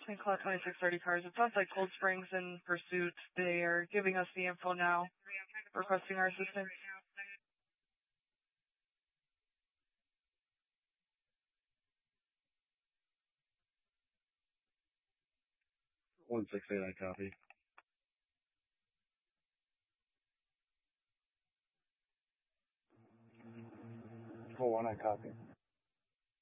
St. Cloud 2630 cars. It sounds like Cold Springs in pursuit. They are giving us the info now, requesting our assistance. 168, I copy. 41, I copy.